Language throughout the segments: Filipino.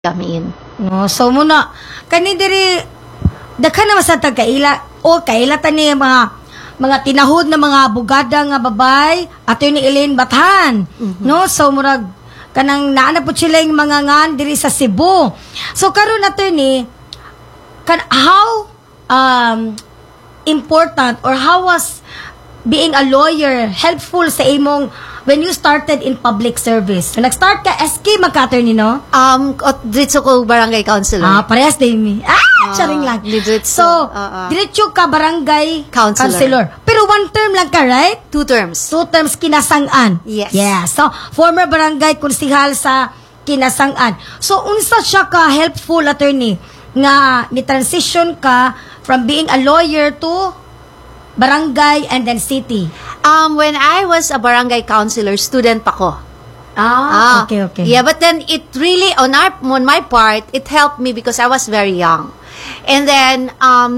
kami in. No, so muna kani diri daghan naman sa kaila o kaila tani mga tinahod na mga abogada nga babay ato ni Elaine Bathan. No, so murag kanang naana po sila yung mga ngan diri sa Cebu. So karon nato ni how important or how was being a lawyer helpful sa imong when you started in public service? So, nag-start ka, SK mag-attorney, no? Diretso ko barangay councilor. Parehas din mi. Charing lang. Diretso. So, diretso ka barangay councilor. Pero one term lang ka, right? 2 terms. 2 terms kinasang-an. Yes. Yeah. So, former barangay konsihal sa kinasang-an. So, unsa siya ka helpful attorney nga ni-transition ka from being a lawyer to barangay and then city? When I was a barangay councilor, student pa ko. Okay. Yeah, but then it really, on my part, it helped me because I was very young. And then,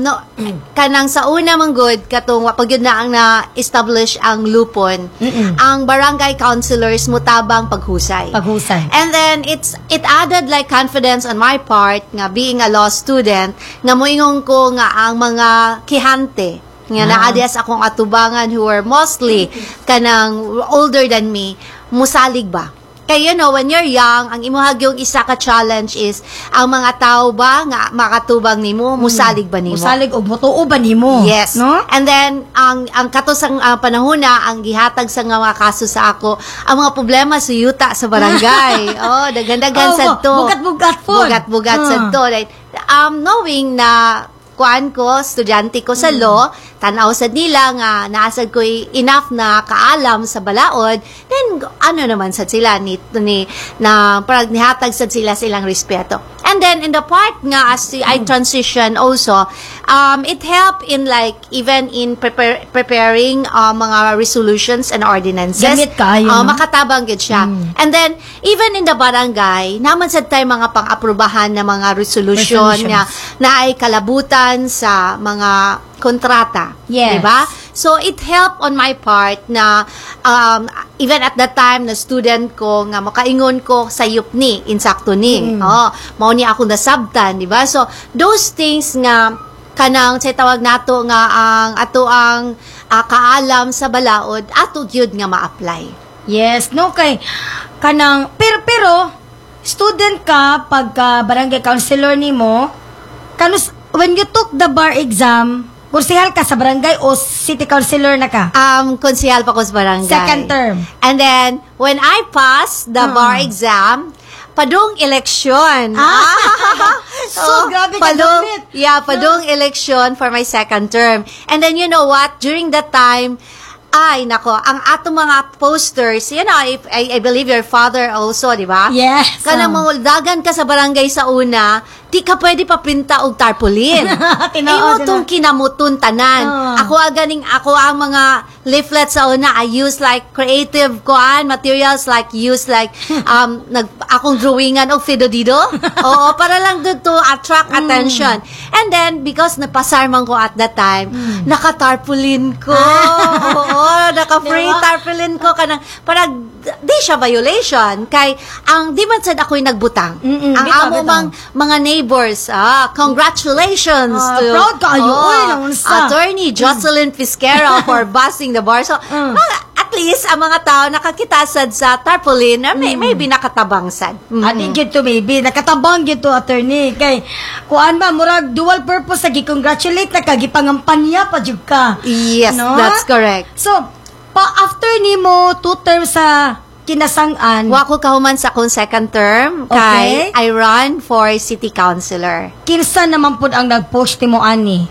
kanang sa una man good, katong pag yun na ang na-establish ang lupon, ang barangay councilors mutabang paghusay. And then, it added like confidence on my part, nga being a law student, nga moingon ko nga ang mga kihante, nga naadias akong atubangan who were mostly kanang older than me, musalig ba? Kaya when you're young, ang imuhag yung isa ka challenge is, ang mga tao ba nga makatubang nimo, musalig ba nimo? Musalig o mutuo ba nimo? Yes. No? And then, ang katusang panahon na, ang gihatag sa mga kaso sa ako, ang mga problema sa yuta sa barangay. Dagan-dagan sa to. Bugat-bugat po. Bugat-bugat sa to. Right? Knowing na kuan ko, estudyante ko sa law, tanaw sad nila nga naasad ko enough na kaalam sa balaod, then naman sad sila na parang nihatag sad sila silang respeto. And then in the part nga as I transition also, it helped in like even in preparing mga resolutions and ordinances. Gamit kayo, no? Makatabang gid siya. And then even in the barangay, naman sad tayo mga pang-aprobahan na mga resolution na ay kalabutan sa mga kontrata. Yes. Diba? So, it helped on my part na even at that time na student ko nga makaingon ko sa yupni, insakto ni. Mao ni ako nasabtan, diba? So, those things nga kanang say tawag nato nga ang kaalam sa balaod ato gyud nga ma-apply. Yes, no kay kanang pero student ka pagka barangay councilor nimo kanus when you took the bar exam, kursihal ka sa barangay o city councilor na ka? Konsihal pa ko sa barangay. Second term. And then, when I passed the bar exam, padung eleksyon. Grabe ka dumit. Yeah, padung eleksyon for my second term. And then, you know what? During that time, ay, nako, ang atong mga posters, I believe your father also, di ba? Yes. Kanang manguldagan ka sa barangay sa una, di ka pwede paprinta og tarpaulin. Imo tong kinamutun tanan. Ako ang mga leaflets sa una, I use like creative materials like akong drawingan og fidodido. Oo, para lang dun to attract attention. And then, because napasar man ko at that time, naka-tarpaulin ko. Naka-free tarpaulin ko kanang parang di siya violation kay ang di man sad ako'y nagbutang. Ang amo mang mga neighbors, congratulations to proud kayo Attorney Jocelyn Fisquera for busting the bar. So at least ang mga tao nakakita sad sa tarpaulin na maybe nakatabang sad. Ani gyud to maybe nakatabang gyud to attorney kay kuan ba murag dual purpose sa gi-congratulate na kag gipangampanya pa jud ka. Yes, no? That's correct. So after nimo 2 terms sa kinasang-an, wa ko kahuman sa akong second term kay I run for city councilor. Kinsa naman pud ang nag-post nimo ani?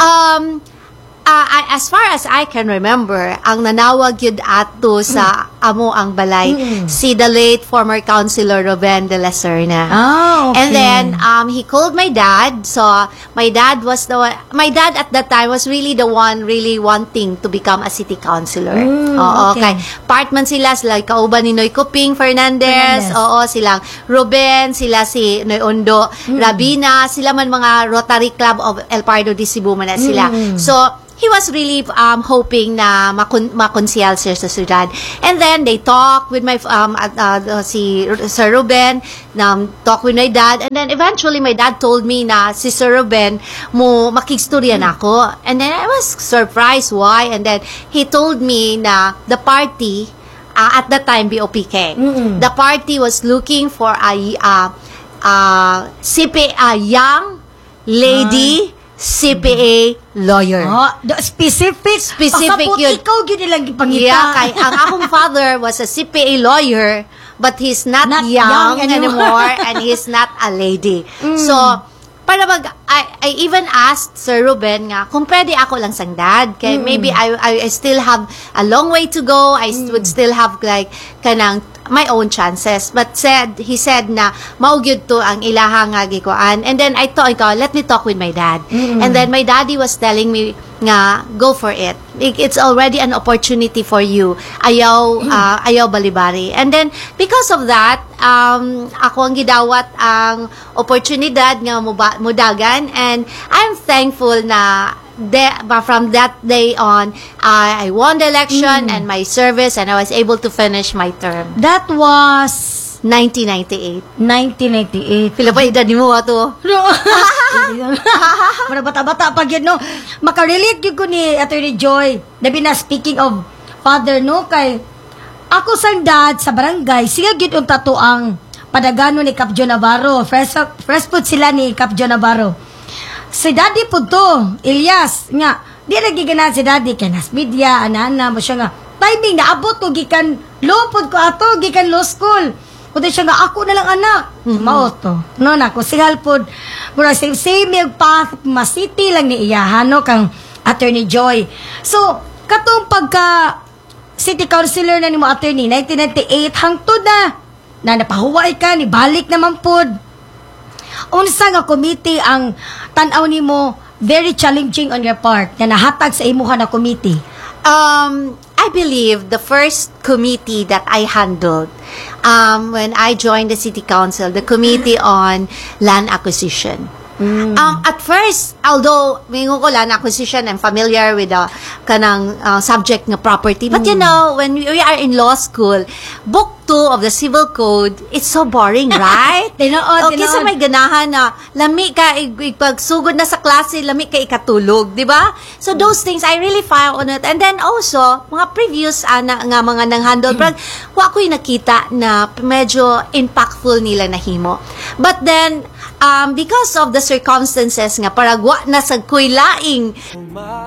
As far as I can remember, ang nanawag yun ato sa amo ang balay, si the late former councilor Ruben de la Serna. Okay. And then, he called my dad. So, my dad at that time was really the one really wanting to become a city councilor. Okay. Part man sila kauban ni Noy Kuping Fernandez. Oo, silang Ruben, sila si Noy Ondo Rabina, sila man mga Rotary Club of El Pardo de Cebu man na sila. So, he was really hoping na makonsyal siya sa syudad. And then, then they talk with my si Sir Ruben, talk with my dad, and then eventually my dad told me na si Sir Ruben mo makigstorya na ako. And then I was surprised why, and then he told me na the party at that time BOPK. The party was looking for a young lady CPA lawyer. Oh, specific yun. Ikaw yun nilang ipangita. Yeah, kay ang akong father was a CPA lawyer, but he's not young anymore and he's not a lady. So, para I even asked Sir Ruben nga kung pwede ako lang sang dad. Kaya maybe I still have a long way to go. I would still have like kanang my own chances. But he said na maugyod to ang ilahang nga gikuan. And then I thought, let me talk with my dad. And then my daddy was telling me nga, go for it. It's already an opportunity for you. Ayaw balibari. And then, because of that, ako ang gidawat ang oportunidad nga mudagan. And I'm thankful na from that day on, I won the election and my service, and I was able to finish my term. That was 1998. 1998. Pila pa edad mo ato? No. Mara bata-bata pag yun, no? Makarelate yun ko ni Attorney Joy. Labi na, speaking of father, no? Kay ako sang dad sa barangay, siya yun yung tato ang padagano ni Cap John Navarro. Fresh food sila ni Cap John Navarro. Si daddy po to, Elias, nga, di nagigana si daddy, kay nas media, ana-ana mo siya nga, timing, naabot ko, gikan, low pod ko ato, gikan law school. Kundi siya nga, ako na lang anak. Mao to. No, nako, sigal pod. Mura, same pa, masiti lang ni iyahan, no, kang Attorney Joy. So, katong pagka city councilor na ni mo, attorney, 1998, hangtod na napahuway ka, ni balik naman pod. Unsa nga committee ang tanaw nimo very challenging on your part na nahatag sa imuha na committee? I believe the first committee that I handled when I joined the city council, the committee on land acquisition. At first, although mingo ko land acquisition, I'm familiar with the kanang subject ng property. But you know, when we are in law school, book 2 of the civil code, it's so boring, right? Okay, so may ganahan na lami ka ipagsugod na sa klase, lami ka ikatulog, di ba? So those things I really found on it. And then also, mga previous nga mga nang handle, pero wa ko'y nakita na medyo impactful nila nahimo. But then because of the circumstances nga paragwa na sa kuy laing